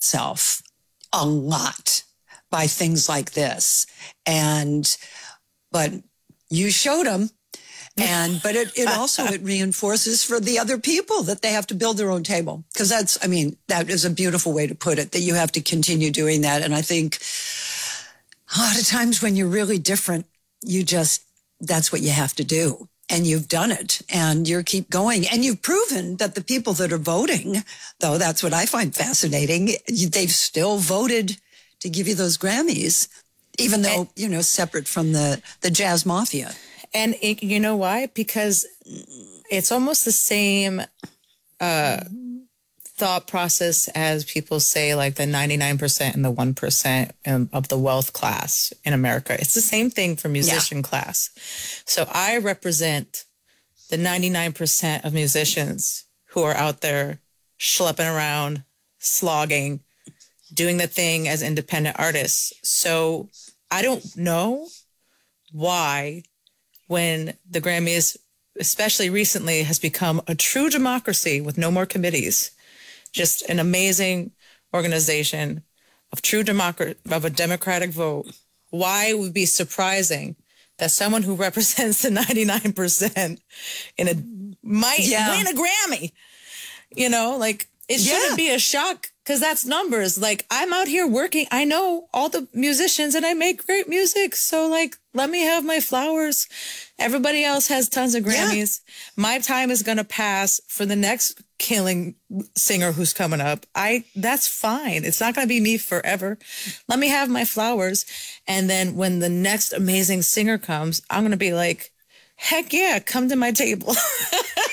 yourself a lot by things like this. But you showed them. But it also, it reinforces for the other people that they have to build their own table. Because that is a beautiful way to put it, that you have to continue doing that. And I think a lot of times when you're really different, that's what you have to do. And you've done it, and you keep going. And you've proven that the people that are voting, though, that's what I find fascinating. They've still voted to give you those Grammys, even though, separate from the jazz mafia. And you know why? Because it's almost the same thought process as people say, like the 99% and the 1% of the wealth class in America. It's the same thing for musician class. So I represent the 99% of musicians who are out there schlepping around, slogging, doing the thing as independent artists. So I don't know why, when the Grammys, especially recently, has become a true democracy with no more committees, just an amazing organization of of a democratic vote, why it would be surprising that someone who represents the 99% might win a Grammy. It shouldn't be a shock, because that's numbers. Like, I'm out here working. I know all the musicians and I make great music. So, let me have my flowers. Everybody else has tons of Grammys. Yeah. My time is going to pass for the next killing singer who's coming up. That's fine. It's not going to be me forever. Let me have my flowers. And then when the next amazing singer comes, I'm going to be like, heck yeah, come to my table.